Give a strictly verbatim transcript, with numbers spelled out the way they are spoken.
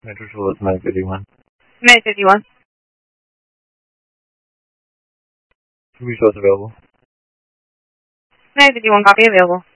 Metro Show is May fifty-one. May fifty-one. Resource available. May fifty-one, copy available.